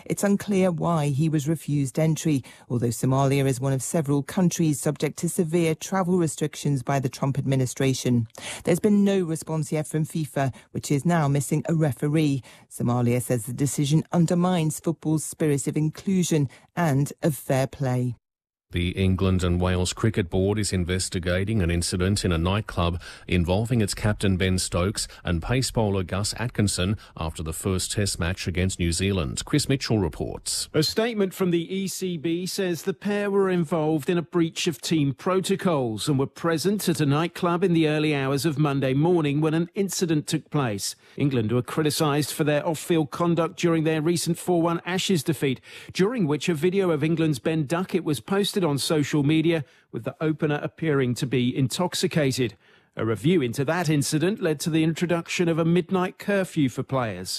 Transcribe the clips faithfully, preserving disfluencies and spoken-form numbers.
It's unclear why he was refused entry, although Somalia is one of several countries subject to severe travel restrictions by the Trump administration. There's been no response yet from FIFA, which is now missing a referee. Somalia says the decision undermines football's spirit of inclusion and of fair play. The England and Wales Cricket Board is investigating an incident in a nightclub involving its captain Ben Stokes and pace bowler Gus Atkinson after the first Test match against New Zealand. Chris Mitchell reports. A statement from the E C B says the pair were involved in a breach of team protocols and were present at a nightclub in the early hours of Monday morning when an incident took place. England were criticised for their off-field conduct during their recent four one Ashes defeat, during which a video of England's Ben Duckett was posted on social media, with the opener appearing to be intoxicated. A review into that incident led to the introduction of a midnight curfew for players.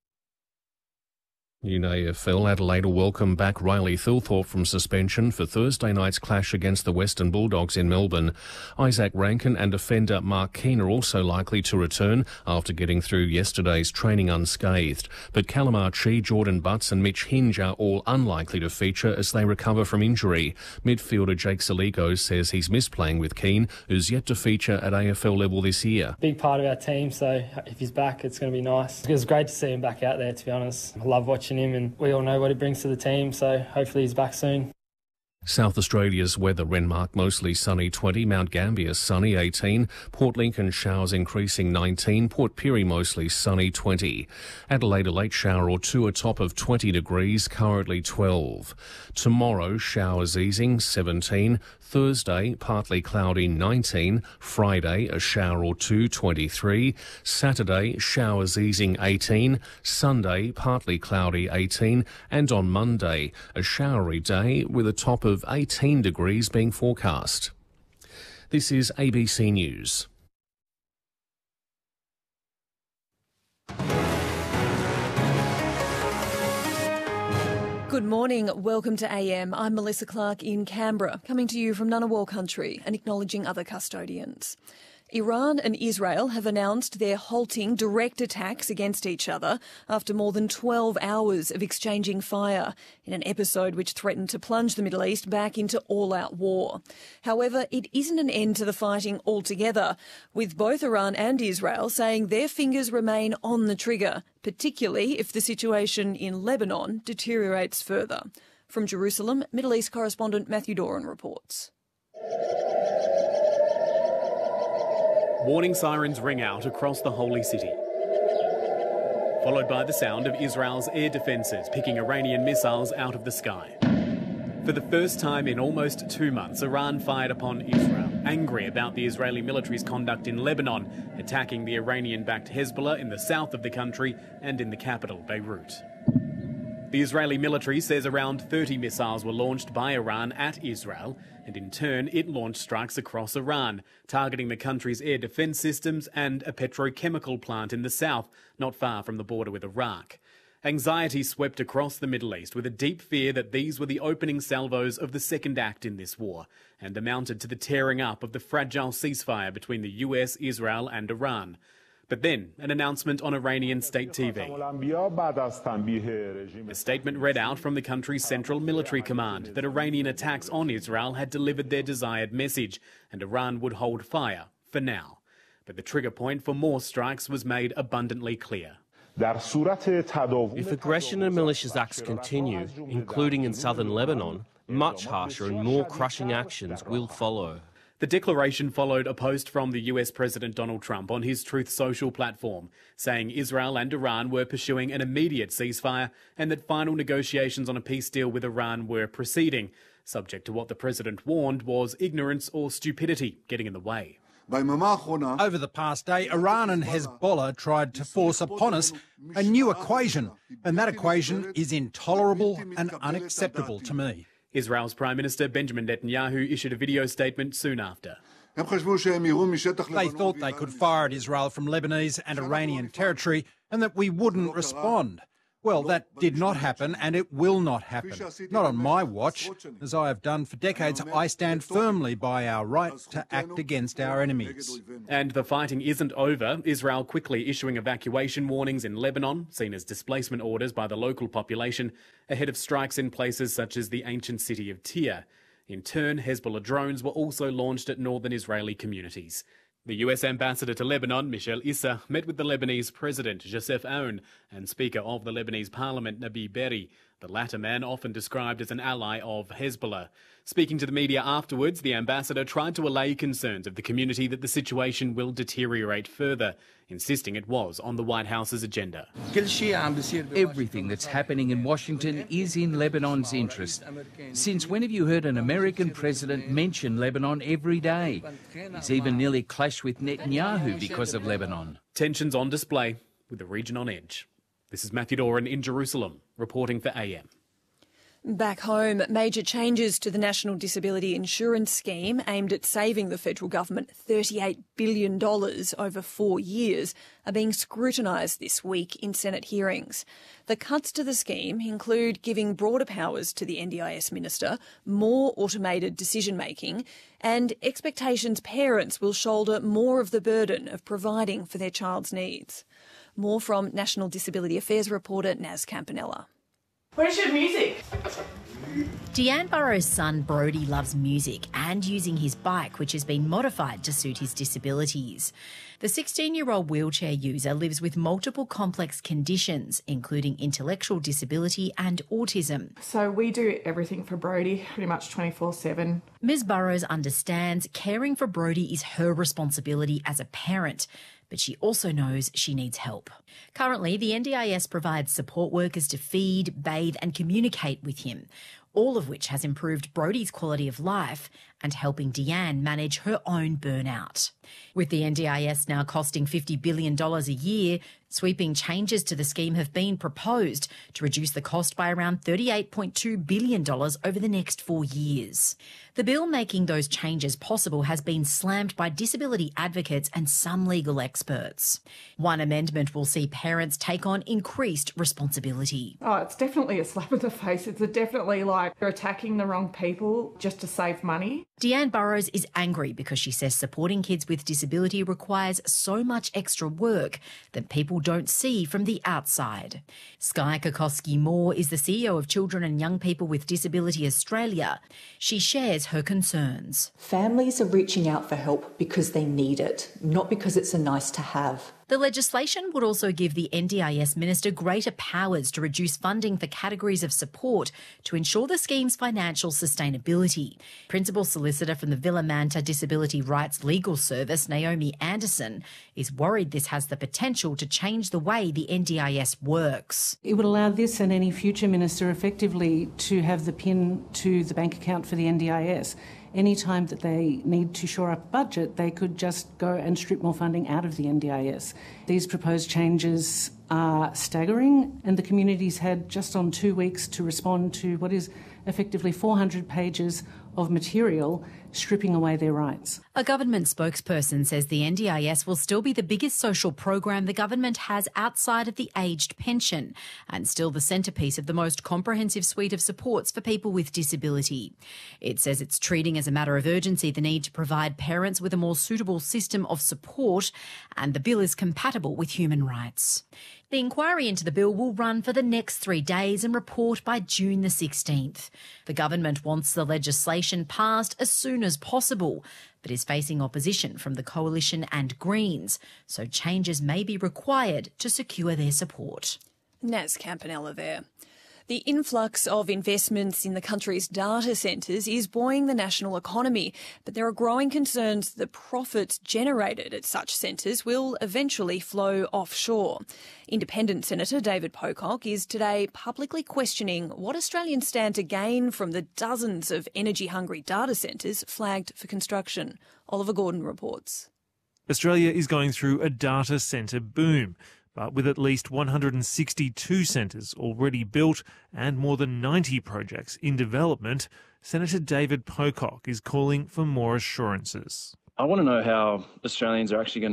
In A F L, Adelaide will welcome back Riley Thilthorpe from suspension for Thursday night's clash against the Western Bulldogs in Melbourne. Isaac Rankin and defender Mark Keane are also likely to return after getting through yesterday's training unscathed. But Callum Archie, Jordan Butts and Mitch Hinge are all unlikely to feature as they recover from injury. Midfielder Jake Saligo says he's missed playing with Keane, who's yet to feature at A F L level this year. Big part of our team, so if he's back, it's going to be nice. It was great to see him back out there, to be honest. I love watching him, and we all know what he brings to the team, so hopefully he's back soon. South Australia's weather: Renmark mostly sunny twenty, Mount Gambier sunny eighteen, Port Lincoln showers increasing nineteen, Port Pirie mostly sunny twenty. Adelaide a late shower or two, a top of twenty degrees, currently twelve. Tomorrow showers easing seventeen, Thursday partly cloudy nineteen, Friday a shower or two twenty-three, Saturday showers easing eighteen, Sunday partly cloudy eighteen, and on Monday a showery day with a top of eighteen degrees being forecast. This is A B C News. Good morning. Welcome to A M. I'm Melissa Clark in Canberra, coming to you from Ngunnawal country and acknowledging other custodians. Iran and Israel have announced they're halting direct attacks against each other after more than twelve hours of exchanging fire in an episode which threatened to plunge the Middle East back into all-out war. However, it isn't an end to the fighting altogether, with both Iran and Israel saying their fingers remain on the trigger, particularly if the situation in Lebanon deteriorates further. From Jerusalem, Middle East correspondent Matthew Doran reports. Warning sirens ring out across the Holy City, followed by the sound of Israel's air defences picking Iranian missiles out of the sky. For the first time in almost two months, Iran fired upon Israel, angry about the Israeli military's conduct in Lebanon, attacking the Iranian-backed Hezbollah in the south of the country and in the capital, Beirut. The Israeli military says around thirty missiles were launched by Iran at Israel, and in turn it launched strikes across Iran, targeting the country's air defence systems and a petrochemical plant in the south, not far from the border with Iraq. Anxiety swept across the Middle East, with a deep fear that these were the opening salvos of the second act in this war, and amounted to the tearing up of the fragile ceasefire between the U S, Israel and Iran. But then, an announcement on Iranian state T V. A statement read out from the country's Central Military Command that Iranian attacks on Israel had delivered their desired message, and Iran would hold fire, for now. But the trigger point for more strikes was made abundantly clear. If aggression and malicious acts continue, including in southern Lebanon, much harsher and more crushing actions will follow. The declaration followed a post from the U S President Donald Trump on his Truth Social platform, saying Israel and Iran were pursuing an immediate ceasefire and that final negotiations on a peace deal with Iran were proceeding, subject to what the president warned was ignorance or stupidity getting in the way. Over the past day, Iran and Hezbollah tried to force upon us a new equation, and that equation is intolerable and unacceptable to me. Israel's Prime Minister Benjamin Netanyahu issued a video statement soon after. They thought they could fire at Israel from Lebanese and Iranian territory and that we wouldn't respond. Well, that did not happen, and it will not happen. Not on my watch. As I have done for decades, I stand firmly by our right to act against our enemies. And the fighting isn't over. Israel quickly issuing evacuation warnings in Lebanon, seen as displacement orders by the local population, ahead of strikes in places such as the ancient city of Tyre. In turn, Hezbollah drones were also launched at northern Israeli communities. The U S ambassador to Lebanon, Michel Issa, met with the Lebanese president, Joseph Aoun, and Speaker of the Lebanese parliament, Nabi Berri, the latter man often described as an ally of Hezbollah. Speaking to the media afterwards, the ambassador tried to allay concerns of the community that the situation will deteriorate further, insisting it was on the White House's agenda. Everything that's happening in Washington is in Lebanon's interest. Since when have you heard an American president mention Lebanon every day? He's even nearly clashed with Netanyahu because of Lebanon. Tensions on display, with the region on edge. This is Matthew Doran in Jerusalem, reporting for A M. Back home, major changes to the National Disability Insurance Scheme aimed at saving the federal government thirty-eight billion dollars over four years are being scrutinised this week in Senate hearings. The cuts to the scheme include giving broader powers to the N D I S minister, more automated decision-making, and expectations parents will shoulder more of the burden of providing for their child's needs. More from National Disability Affairs reporter Naz Campanella. Where's your music? Deanne Burrow's son Brody loves music and using his bike, which has been modified to suit his disabilities. The sixteen-year-old wheelchair user lives with multiple complex conditions, including intellectual disability and autism. So we do everything for Brody, pretty much twenty-four seven. Miz Burrows understands caring for Brody is her responsibility as a parent, but she also knows she needs help. Currently, the N D I S provides support workers to feed, bathe and communicate with him, all of which has improved Brody's quality of life and helping Deanne manage her own burnout. With the N D I S now costing fifty billion dollars a year, sweeping changes to the scheme have been proposed to reduce the cost by around thirty-eight point two billion dollars over the next four years. The bill making those changes possible has been slammed by disability advocates and some legal experts. One amendment will see parents take on increased responsibility. Oh, it's definitely a slap in the face. It's definitely like you're attacking the wrong people just to save money. Deanne Burrows is angry because she says supporting kids with disability requires so much extra work that people don't see from the outside. Sky Kokoski-Moore is the C E O of Children and Young People with Disability Australia. She shares her concerns. Families are reaching out for help because they need it, not because it's a nice to have. The legislation would also give the N D I S minister greater powers to reduce funding for categories of support to ensure the scheme's financial sustainability. Principal solicitor from the Villa Manta Disability Rights Legal Service, Naomi Anderson, is worried this has the potential to change the way the N D I S works. It would allow this and any future minister effectively to have the pin to the bank account for the N D I S. Any time that they need to shore up a budget, they could just go and strip more funding out of the N D I S. These proposed changes are staggering, and the community's had just on two weeks to respond to what is effectively four hundred pages of material stripping away their rights. A government spokesperson says the N D I S will still be the biggest social program the government has outside of the aged pension and still the centrepiece of the most comprehensive suite of supports for people with disability. It says it's treating as a matter of urgency the need to provide parents with a more suitable system of support, and the bill is compatible with human rights. The inquiry into the bill will run for the next three days and report by June the sixteenth. The government wants the legislation passed as soon as possible, but is facing opposition from the Coalition and Greens, so changes may be required to secure their support. Naz Campanella there. The influx of investments in the country's data centres is buoying the national economy, but there are growing concerns that profits generated at such centres will eventually flow offshore. Independent Senator David Pocock is today publicly questioning what Australians stand to gain from the dozens of energy-hungry data centres flagged for construction. Oliver Gordon reports. Australia is going through a data centre boom, but with at least one hundred sixty-two centres already built and more than ninety projects in development, Senator David Pocock is calling for more assurances. I want to know how Australians are actually going to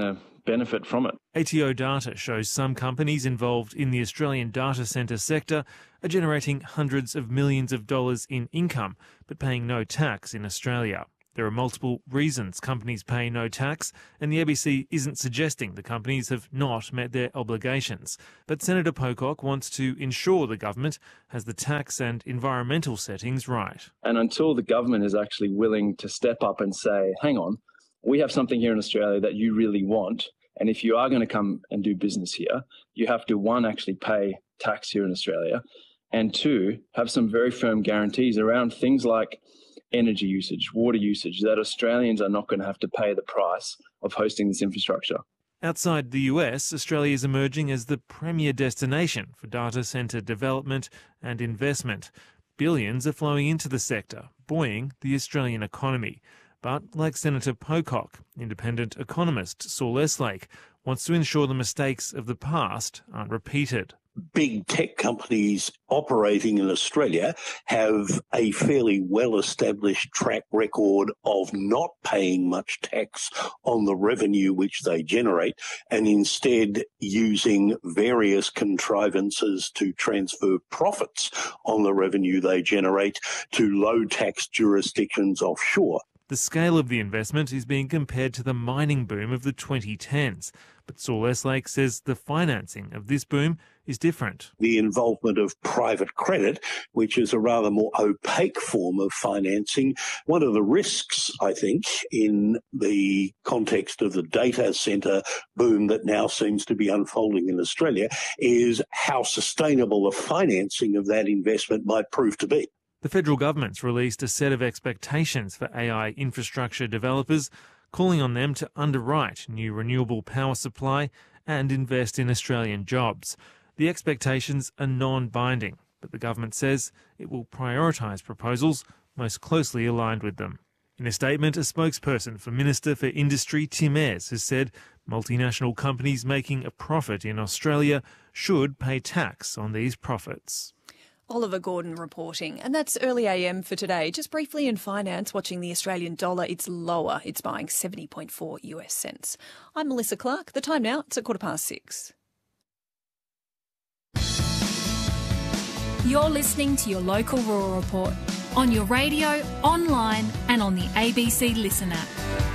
benefit from it. A T O data shows some companies involved in the Australian data centre sector are generating hundreds of millions of dollars in income, but paying no tax in Australia. There are multiple reasons companies pay no tax, and the A B C isn't suggesting the companies have not met their obligations. But Senator Pocock wants to ensure the government has the tax and environmental settings right. And until the government is actually willing to step up and say, hang on, we have something here in Australia that you really want, and if you are going to come and do business here, you have to, one, actually pay tax here in Australia, and two, have some very firm guarantees around things like energy usage, water usage, that Australians are not going to have to pay the price of hosting this infrastructure. Outside the U S, Australia is emerging as the premier destination for data centre development and investment. Billions are flowing into the sector, buoying the Australian economy. But like Senator Pocock, independent economist Saul Eslake wants to ensure the mistakes of the past aren't repeated. Big tech companies operating in Australia have a fairly well-established track record of not paying much tax on the revenue which they generate, and instead using various contrivances to transfer profits on the revenue they generate to low-tax jurisdictions offshore. The scale of the investment is being compared to the mining boom of the twenty tens. But Saul Eslake says the financing of this boom is different. The involvement of private credit, which is a rather more opaque form of financing. One of the risks, I think, in the context of the data centre boom that now seems to be unfolding in Australia, is how sustainable the financing of that investment might prove to be. The federal government's released a set of expectations for A I infrastructure developers, calling on them to underwrite new renewable power supply and invest in Australian jobs. The expectations are non-binding, but the government says it will prioritise proposals most closely aligned with them. In a statement, a spokesperson for Minister for Industry Tim Ayres has said multinational companies making a profit in Australia should pay tax on these profits. Oliver Gordon reporting. And that's Early A M for today. Just briefly in finance, watching the Australian dollar, it's lower. It's buying seventy point four U S cents. I'm Melissa Clark. The time now, it's at quarter past six. You're listening to your local rural report on your radio, online and on the A B C Listen app.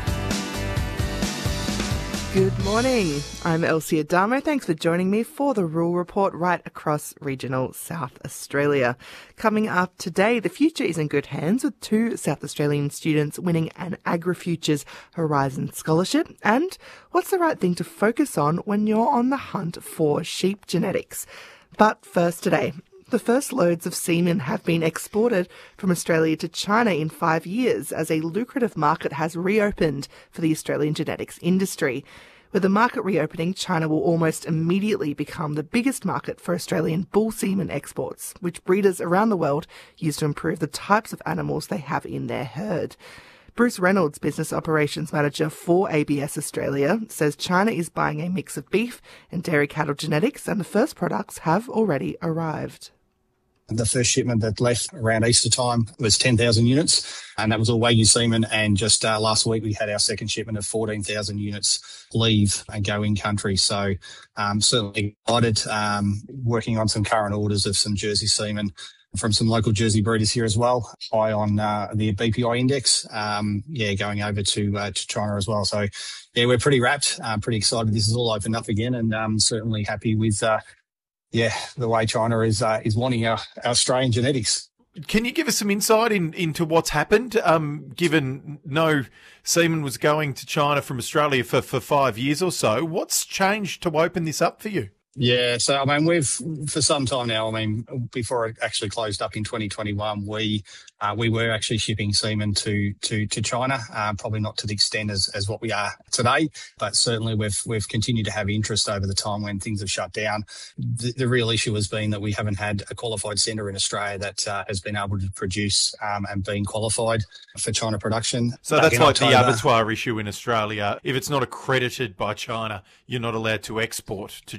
Good morning. I'm Elsie Adamo. Thanks for joining me for the Rural Report right across regional South Australia. Coming up today, the future is in good hands with two South Australian students winning an AgriFutures Horizon Scholarship. And what's the right thing to focus on when you're on the hunt for sheep genetics? But first today, the first loads of semen have been exported from Australia to China in five years as a lucrative market has reopened for the Australian genetics industry. With the market reopening, China will almost immediately become the biggest market for Australian bull semen exports, which breeders around the world use to improve the types of animals they have in their herd. Bruce Reynolds, Business Operations Manager for A B S Australia, says China is buying a mix of beef and dairy cattle genetics, and the first products have already arrived. The first shipment that left around Easter time was ten thousand units, and that was all Wagyu semen. And just uh, last week, we had our second shipment of fourteen thousand units leave and go in country. So um, certainly excited, um, working on some current orders of some Jersey semen from some local Jersey breeders here as well, high on uh, the B P I index, um, yeah, going over to uh, to China as well. So, yeah, we're pretty wrapped, uh, pretty excited. This is all opened up again, and um, certainly happy with uh, Yeah, the way China is uh, is wanting our, our Australian genetics. Can you give us some insight in, into what's happened, um, given no semen was going to China from Australia for, for five years or so? What's changed to open this up for you? Yeah, so, I mean, we've, for some time now, I mean, before it actually closed up in twenty twenty-one, we uh, we were actually shipping semen to to, to China, uh, probably not to the extent as, as what we are today, but certainly we've we've continued to have interest over the time when things have shut down. The, the real issue has been that we haven't had a qualified centre in Australia that uh, has been able to produce um, and been qualified for China production. So that's like October. The abattoir issue in Australia. If it's not accredited by China, you're not allowed to export to China. Is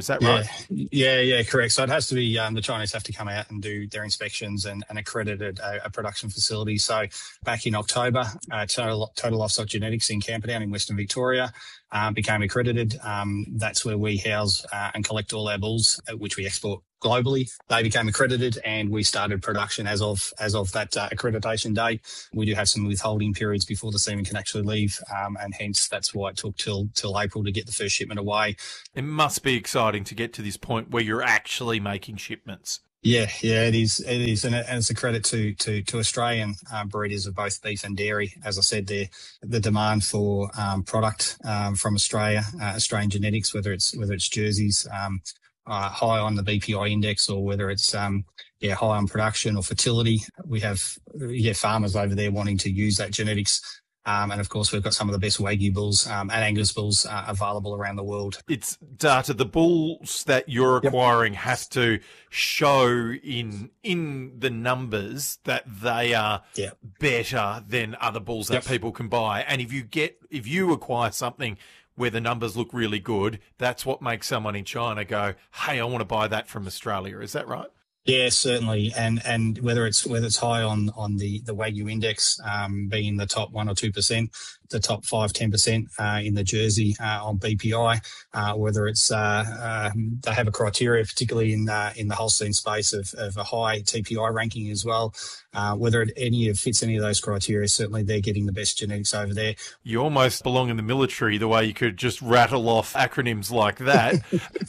Is that yeah, right? Yeah, yeah, correct. So it has to be, um, the Chinese have to come out and do their inspections and, and accredited a, a production facility. So back in October, uh, Total, Total Livestock Genetics in Camperdown in Western Victoria um, became accredited. Um, that's where we house uh, and collect all our bulls, uh, which we export globally. They became accredited and we started production as of as of that uh, accreditation date. We do have some withholding periods before the semen can actually leave, um, and hence that's why it took till till April to get the first shipment away. It must be exciting to get to this point where you're actually making shipments. Yeah, yeah, it is. It is, and, it, and it's a credit to to to Australian uh, breeders of both beef and dairy. As I said, the the demand for um, product um, from Australia, uh, Australian genetics, whether it's whether it's jerseys, um, uh, high on the B P I index, or whether it's um, yeah high on production or fertility. We have yeah farmers over there wanting to use that genetics. Um, and, of course, we've got some of the best Wagyu bulls um, and Angus bulls uh, available around the world. It's data. The bulls that you're acquiring yep. have to show in in the numbers that they are yep. better than other bulls that yep. people can buy. And if you get if you acquire something where the numbers look really good, that's what makes someone in China go, hey, I want to buy that from Australia. Is that right? Yeah, certainly, and and whether it's whether it's high on on the the Wagyu index, um, being in the top one or two percent, the top five ten percent uh, in the Jersey uh, on B P I, uh, whether it's uh, uh, they have a criteria, particularly in uh, in the Holstein space of, of a high T P I ranking as well. Uh, whether it any of fits any of those criteria, certainly they're getting the best genetics over there. You almost belong in the military, the way you could just rattle off acronyms like that.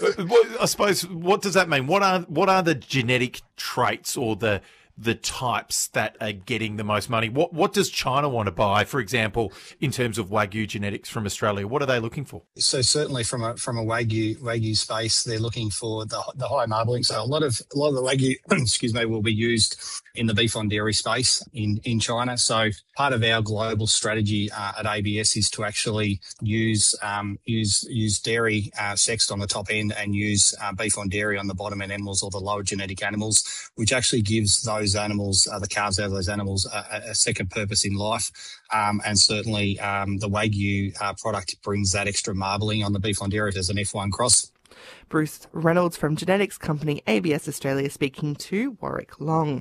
I suppose, what does that mean? What are what are the genetic traits or the the types that are getting the most money? What what does China want to buy, for example, in terms of Wagyu genetics from Australia? What are they looking for? So certainly from a from a Wagyu Wagyu space, they're looking for the the high marbling. So a lot of a lot of the Wagyu, excuse me, will be used in the beef on dairy space in in China. So part of our global strategy uh, at A B S is to actually use um, use use dairy uh, sexed on the top end and use uh, beef on dairy on the bottom end animals, or the lower genetic animals, which actually gives those animals, uh, the calves out of those animals, a, a second purpose in life. Um, and certainly um, the Wagyu uh, product brings that extra marbling on the beef on dairy as an F one cross. Bruce Reynolds from genetics company A B S Australia speaking to Warwick Long.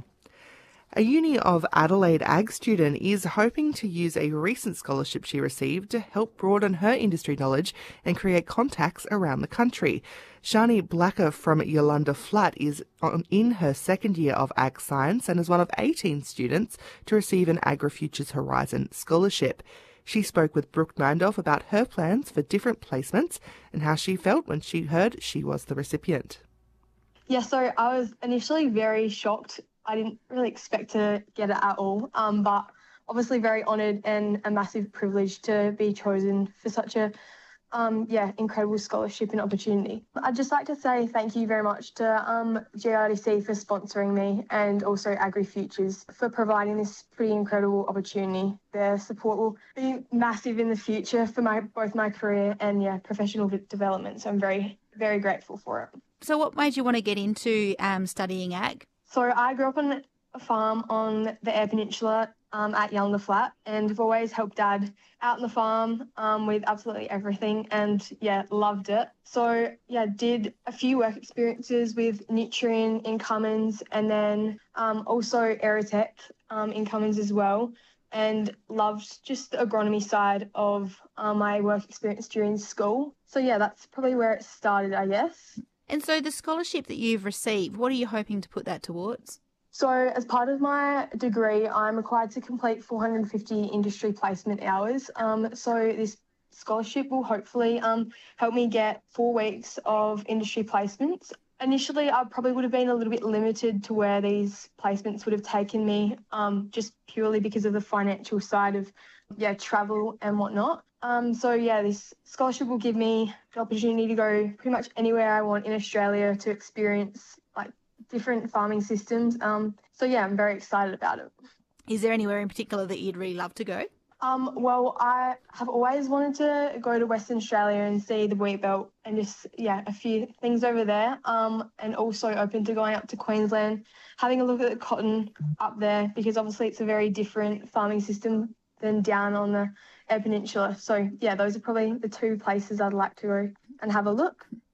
A Uni of Adelaide Ag student is hoping to use a recent scholarship she received to help broaden her industry knowledge and create contacts around the country. Shani Blacker from Yolanda Flat is on, in her second year of Ag Science and is one of eighteen students to receive an AgriFutures Horizon scholarship. She spoke with Brooke Mandolf about her plans for different placements and how she felt when she heard she was the recipient. Yeah, so I was initially very shocked. I didn't really expect to get it at all, um, but obviously very honoured and a massive privilege to be chosen for such a um, yeah, incredible scholarship and opportunity. I'd just like to say thank you very much to um, G R D C for sponsoring me, and also AgriFutures for providing this pretty incredible opportunity. Their support will be massive in the future for my both my career and yeah professional development, so I'm very, very grateful for it. So what made you want to get into um, studying ag? So I grew up on a farm on the Eyre Peninsula um, at Yolanda Flat, and I've always helped Dad out on the farm um, with absolutely everything, and yeah, loved it. So yeah, did a few work experiences with Nutrien in Cummins, and then um, also Aerotech um, in Cummins as well, and loved just the agronomy side of uh, my work experience during school. So yeah, that's probably where it started, I guess. And so the scholarship that you've received, what are you hoping to put that towards? So as part of my degree, I'm required to complete four hundred fifty industry placement hours. Um, so this scholarship will hopefully um, help me get four weeks of industry placements. Initially, I probably would have been a little bit limited to where these placements would have taken me, um, just purely because of the financial side of yeah travel and whatnot. Um, so yeah, this scholarship will give me the opportunity to go pretty much anywhere I want in Australia to experience like different farming systems. Um, so yeah, I'm very excited about it. Is there anywhere in particular that you'd really love to go? Um, well, I have always wanted to go to Western Australia and see the wheat belt and just, yeah, a few things over there. Um, and also open to going up to Queensland, having a look at the cotton up there, because obviously it's a very different farming system than down on the Eyre Peninsula. So yeah, those are probably the two places I'd like to go and have a look.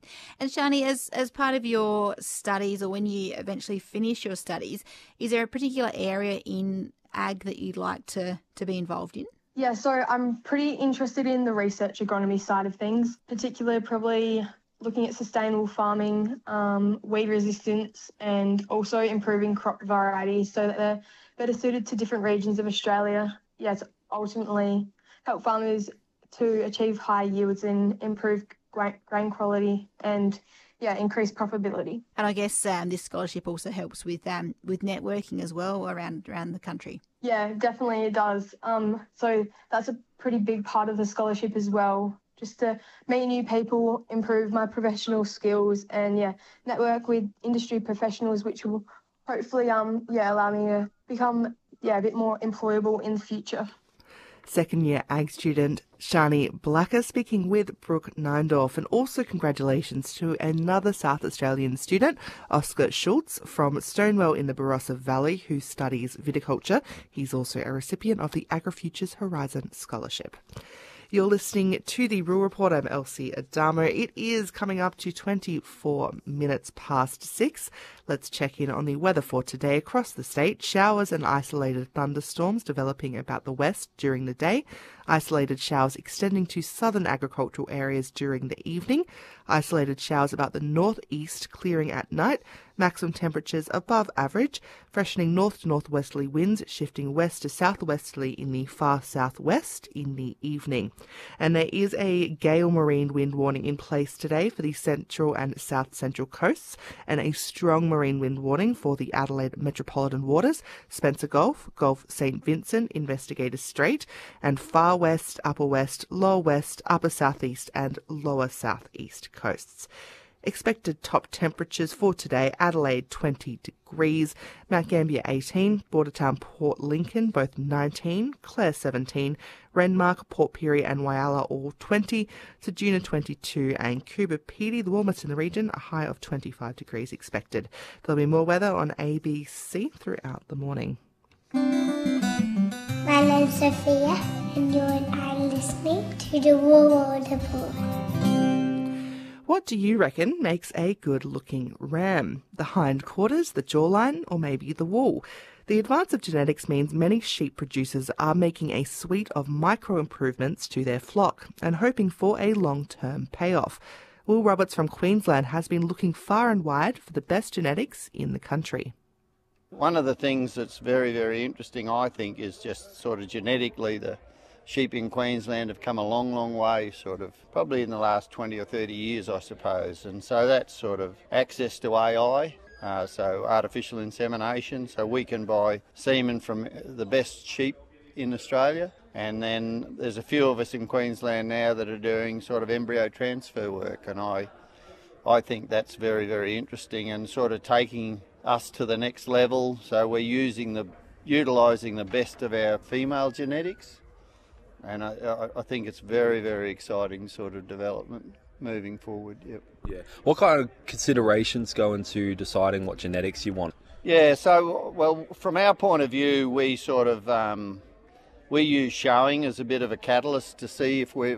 And Shani, as, as part of your studies, or when you eventually finish your studies, is there a particular area in ag that you'd like to, to be involved in? Yeah, so I'm pretty interested in the research agronomy side of things, particularly probably looking at sustainable farming, um, weed resistance, and also improving crop varieties so that they're better suited to different regions of Australia. Yeah, to ultimately help farmers to achieve high yields and improve grain, grain quality and yeah, increase profitability. And I guess um, this scholarship also helps with um, with networking as well around around the country. Yeah, definitely it does. Um, so that's a pretty big part of the scholarship as well, just to meet new people, improve my professional skills, and yeah, network with industry professionals, which will hopefully um yeah allow me to become yeah a bit more employable in the future. Second year ag student Shani Blacker speaking with Brooke Neindorf, and also congratulations to another South Australian student, Oscar Schultz from Stonewell in the Barossa Valley, who studies viticulture. He's also a recipient of the AgriFutures Horizon Scholarship. You're listening to the Rural Report. I'm Elsie Adamo. It is coming up to twenty-four minutes past six. Let's check in on the weather for today across the state. Showers and isolated thunderstorms developing about the west during the day. Isolated showers extending to southern agricultural areas during the evening. Isolated showers about the northeast clearing at night. Maximum temperatures above average. Freshening north to northwesterly winds shifting west to southwesterly in the far southwest in the evening. And there is a gale marine wind warning in place today for the central and south central coasts, and a strong marine wind warning for the Adelaide metropolitan waters, Spencer Gulf, Gulf Saint Vincent, Investigator Strait, and far west, upper west, lower west, upper southeast and lower southeast coasts. Expected top temperatures for today: Adelaide twenty degrees, Mount Gambier eighteen, Bordertown Port Lincoln both nineteen, Clare seventeen, Renmark, Port Pirie and Whyalla all twenty, Taduna twenty-two and Coober Pedy, the warmest in the region, a high of twenty-five degrees expected. There'll be more weather on A B C throughout the morning. My name's Sophia and you and I are listening to the Rural Report. What do you reckon makes a good-looking ram? The hindquarters, the jawline, or maybe the wool? The advance of genetics means many sheep producers are making a suite of micro-improvements to their flock and hoping for a long-term payoff. Will Roberts from Queensland has been looking far and wide for the best genetics in the country. One of the things that's very, very interesting, I think, is just sort of genetically the sheep in Queensland have come a long, long way, sort of, probably in the last twenty or thirty years, I suppose. And so that's sort of access to A I, uh, so artificial insemination, so we can buy semen from the best sheep in Australia. And then there's a few of us in Queensland now that are doing sort of embryo transfer work, and I, I think that's very, very interesting and sort of taking us to the next level. So we're using the, utilising the best of our female genetics. And I, I think it's very, very exciting sort of development moving forward. Yep. Yeah. What kind of considerations go into deciding what genetics you want? Yeah. So, well, from our point of view, we sort of um, we use showing as a bit of a catalyst to see if we're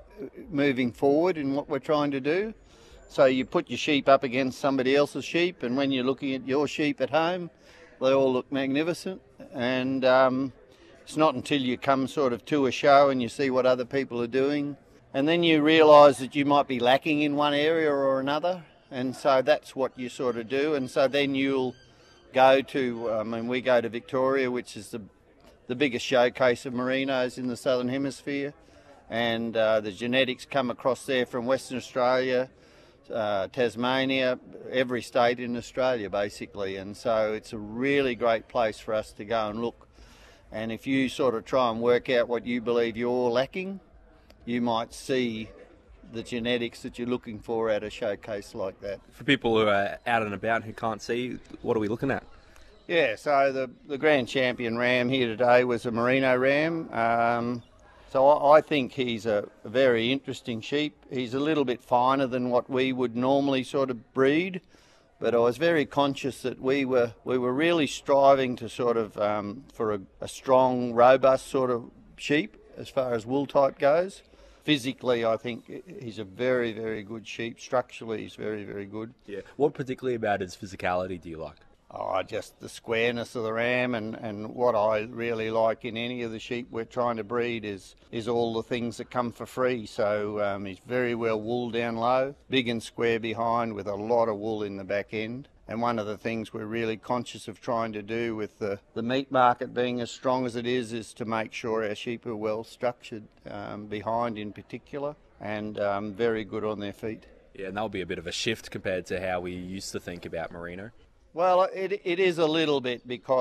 moving forward in what we're trying to do. So you put your sheep up against somebody else's sheep, and when you're looking at your sheep at home, they all look magnificent. And um, it's not until you come sort of to a show and you see what other people are doing, and then you realise that you might be lacking in one area or another, and so that's what you sort of do. And so then you'll go to, I mean, we go to Victoria, which is the the biggest showcase of merinos in the Southern Hemisphere, and uh, the genetics come across there from Western Australia, uh, Tasmania, every state in Australia basically, and so it's a really great place for us to go and look. And if you sort of try and work out what you believe you're lacking, you might see the genetics that you're looking for at a showcase like that. For people who are out and about who can't see, what are we looking at? Yeah, so the, the grand champion ram here today was a merino ram. Um, so I, I think he's a, a very interesting sheep. He's a little bit finer than what we would normally sort of breed. But I was very conscious that we were we were really striving to sort of um, for a, a strong, robust sort of sheep as far as wool type goes. physically, I think he's a very, very good sheep. Structurally, he's very, very good. Yeah. What particularly about his physicality do you like? Oh, just the squareness of the ram, and, and what I really like in any of the sheep we're trying to breed is is all the things that come for free. So um, he's very well wool down low, big and square behind with a lot of wool in the back end. And one of the things we're really conscious of trying to do with the, the meat market being as strong as it is, is to make sure our sheep are well structured, um, behind in particular, and um, very good on their feet. Yeah, and that'll be a bit of a shift compared to how we used to think about merino. Well, it, it is a little bit, because